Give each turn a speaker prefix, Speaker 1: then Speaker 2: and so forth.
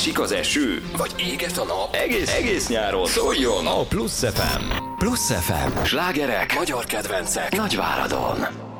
Speaker 1: Esik az eső, vagy éget a nap, egész nyáron szóljon a Plusz FM. Plusz FM. Slágerek, magyar kedvencek, Nagyváradon.